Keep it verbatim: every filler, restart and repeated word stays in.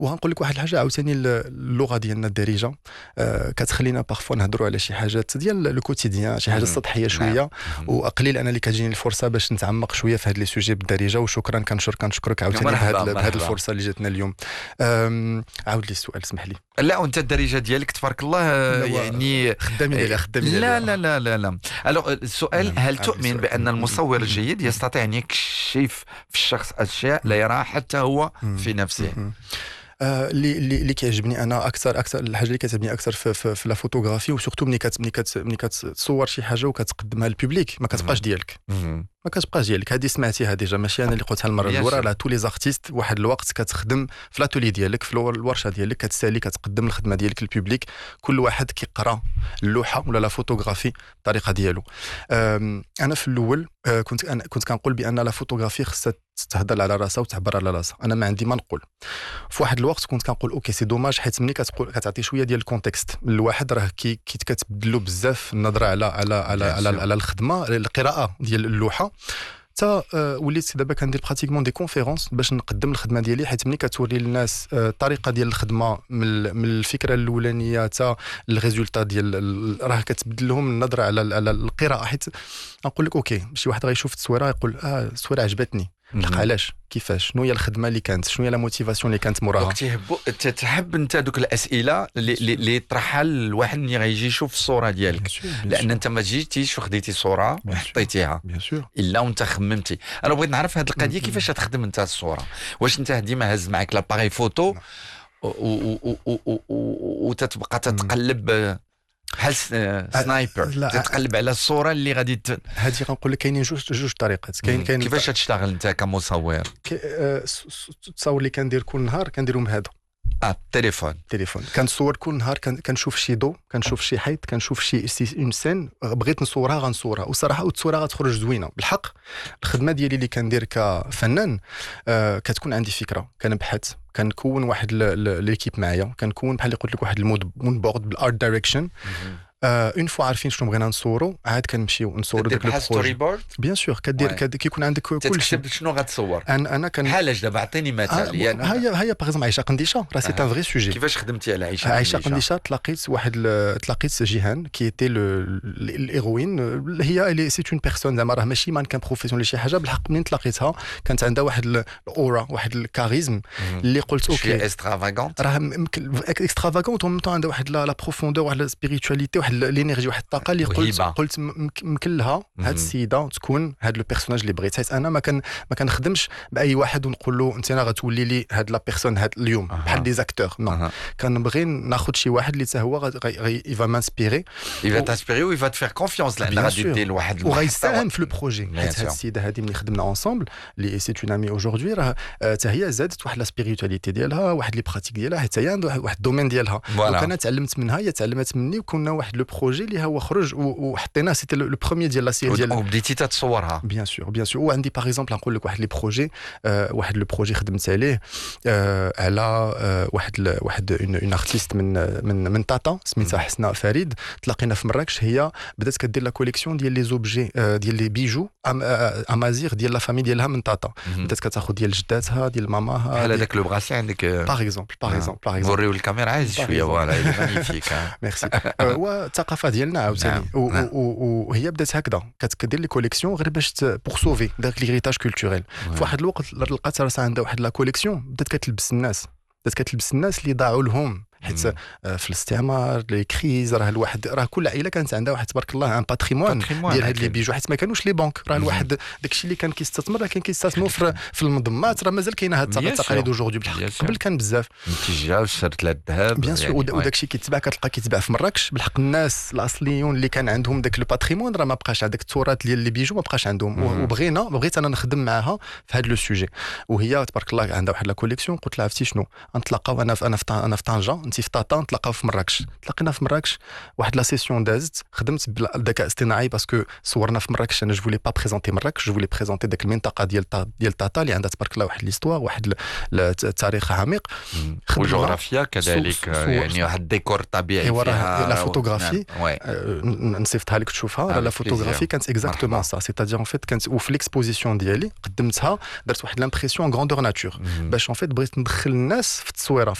وغنقول لك واحد الحاجه عاوتاني، اللغه ديالنا الدارجه آه كتخلينا بارفو نهضروا على شي حاجات ديال لو كوتيديان، شي حاجه سطحيه شويه. وقليل انا اللي كتجيني الفرصه باش نتعمق شويه في هاد لي سوجي بالدارجه. وشكرا كنشكر كنشكرك عاوتاني بهاد بهاد الفرصه اللي جاتنا اليوم. عاود لي السؤال اسمح لي. لا وانت الدارجه ديالك تبارك الله يعني خدامين عليها خدامين لا لا لا لا لا الوغ السؤال هل تؤمن بان المصور الجيد يستطيع ان يكشف في الشخص اشياء لا يراها حتى هو في نفسه؟ اللي اللي اللي كيعجبني انا اكثر اكثر الحاجه اللي كتعجبني اكثر في في, في لا فوتوغرافي، وسورتو ملي كت ملي كت ملي كتصور شي حاجه وكتقدمها للبوبليك ما كتبقاش ديالك ما كتبقاش ديالك. هذه سمعتيها ديجا، ماشي انا اللي قلتها المره الاولى، راه تو لي زارتيست واحد الوقت كتخدم في لاتولي ديالك في الورشه ديالك، كتسالي كتقدم الخدمه ديالك للبوبليك. كل واحد كيقرا اللوحه ولا لا فوتوغرافي الطريقه ديالو. انا في الاول كنت انا كنت كنقول بان لا فوتوغرافي خصها تهضر على راسها وتعبر على راسها. انا ما عندي ما نقول. في واحد الوقت كنت كنقول اوكي سي دوماج، حيت ملي كتقول كتعطي شويه ديال الكونتكست الواحد راه كي كتبدلوا بزاف النظره على على على على, على, على الخدمه القراءه ديال اللوحه. تا وليت دابا كندير براتيكمون دي كونفيرونس باش نقدم الخدمه ديالي، حيت ملي كتوري للناس الطريقه ديال الخدمه من من الفكره الاولانيه حتى الريزولتا ديال راه كتبدل لهم النظره على على القراءه. حيت نقول لك اوكي شي واحد غيشوف التصويره يقول اه التصويره عجبتني، علاش كيفاش شنو هي الخدمه اللي كانت، شنو هي لا موتيفاسيون اللي كانت موراها. تحب انت دوك الاسئله اللي اللي طرحها الواحد اللي غيجي يشوف الصوره ديالك، لان انت ما جيتيش وخديتي صوره وحطيتيها الا وانت خممتي. انا بغيت نعرف هذه القضيه كيفاش تخدم انت الصوره. واش انت ديما هز معك لاباري فوتو وتتبقى تتقلب بحال سنايبر تتقلب على الصوره اللي غادي ت... هذه غنقول لك كاينين جوج جوج طريقات. كاين كاين كيفاش تشتغل انت كمصور؟ التصاور اللي كندير كل نهار كنديرهم هذا اه التليفون التليفون كنصور كل نهار، كنشوف شي ضو، كنشوف شي حيط، كنشوف شي اون سين بغيت نصورها غنصورها. وصراحه التصويره غتخرج زوينه بالحق. الخدمه ديالي اللي كندير كفنان آه كتكون عندي فكره، كنبحث، كنكون واحد ليكيب معايا، كنكون بحال اللي قلت لك واحد المود بورد بالارت دايركشن. اون فوا عارفين شنو بغينا نصوروا عاد كنمشيو نصوروا داك لو ستوري بورد. بيان سور كدير كيكون عندك كل شيء شنو غتصور. انا انا كان بحالاش دابا عطيني مثال. يعني هي هي باغ اكزومبل عائشه قنديشه راه سي ان فري سوجي. كيفاش خدمتي على عائشه عائشه قنديشه؟ تلاقيت واحد تلاقيت جيهان كي ايتي الايروين. هي سي اون بيرسون زعما راه ماشي مان كان بروفيسيونيل شي حاجه. بالحق منين تلاقيتها كانت عندها واحد الاورا، واحد الكاريزم اللي قلت اوكي شي اكسترافاغونت، راه اكسترافاغونت ومنطون عندها واحد لا بروفوندور، واحد سبيريتواليتي، واحد لينيرجي، واحد الطاقه اللي قلت قلت مكلها هاد السيده تكون هاد لو بيرسوناج اللي بغيت. حيت انا ما كان ما كنخدمش باي واحد ونقول له انت انا غتولي لي هاد لا بيرسون هاد اليوم بحال دي زاكتور. نو كنبغي ناخذ شي واحد اللي حتى هو يفا مانسبيري يفا تانسبيري ويفا تفير كونفيونس، لان غادي دير لواحد وغيساهم في لو بروجي. حيت هاد السيده هادي ملي خدمنا اونصومبل اللي سي اون امي اوجوردي راه حتى هي زادت واحد لا سبيريتواليتي ديالها، واحد لي براتيك ديالها، حتى هي عندها واحد الدومين ديالها. وكان تعلمت منها، هي تعلمت مني، وكنا واحد لو بروجي اللي هو خرج وحطيناه. سيتي لو بروميير ديال لا سيري ديال وبديتي تتصورها. بيان سور بيان سور. وعندي باغ اكزومبل نقول لك واحد لي بروجي آه واحد لو بروجي خدمت عليه آه على آه واحد واحد اون ارتيست من من من طاطا سميتها حسناء فريد. تلاقينا في مراكش. هي بدات كدير لا كوليكسيون ديال لي زوبجي آه ديال لي بيجو أم آه امازيغ ديال لا فامي ديالها من طاطا. بدات كتاخذ ديال جداتها ديال ماماها بحال هذاك لو براسلي عندك باغ اكزومبل باغ اكزومبل باغ اكزومبل وريو الكاميرا عايز شويه فوالا مانيفيك. ميرسي. والثقافه ديالنا عاوتاني وهي بدات هكذا كتدير لي كوليكسيون غير باش بور سوفي داك ليغريتاج كولتوريل. في واحد الوقت لقات راسها عندها واحد لا كوليكسيون بدات كتلبس الناس، بدات كتلبس الناس اللي ضاعوا لهم حيت في الاستعمار لي كريز. راه الواحد راه كل عائله كانت عندها واحد تبارك الله ان باتريمون ديال هاد لي بيجو، حيت ما كانوش لي بنك. راه الواحد داكشي اللي كان كيستثمر راه كان كيستثمر في, في المنظمات. راه مازال كاينه هاد التقاليد اوجوردي بالحق. قبل كان بزاف التجاره وشرت الذهب بيان سور. وداكشي كيتباع كتلقى كيتباع في مراكش بالحق. الناس الاصليون اللي كان عندهم داك لو باتريمون راه ما بقاش هذاك التراث ديال لي بيجو ما بقاش عندهم. وبغينا بغيت انا نخدم معاها في هاد لو سوجي. وهي تبارك الله عندها واحد لا كوليكسيون. قلت لها عرفتي شنو نتلاقاو انا في انا في انا في طنجه انت في طاطا تلقاو في مراكش تلاقينا في مراكش واحد لا سيسيون دازت خدمت بالذكاء الاصطناعي باسكو صورنا في مراكش انا جو فولي با بريزونتي مراكش جو فولي بريزونتي داك المنطقه ديال ديال طاطا اللي عندها تبارك الله واحد ليستوار واحد التاريخ عميق وجغرافيا كذلك يعني واحد ديكور طبيعي فيها لا فوتوغرافي نصيفطها لك تشوفها لا فوتوغرافي كانت اكزاكتومون سا سيتادير ان فيت كانت وفي ليكسبوزيسيون ديالي قدمتها درت واحد لامبريسيون غراندور ناتور باش ان فيت بغيت ندخل الناس في التصويره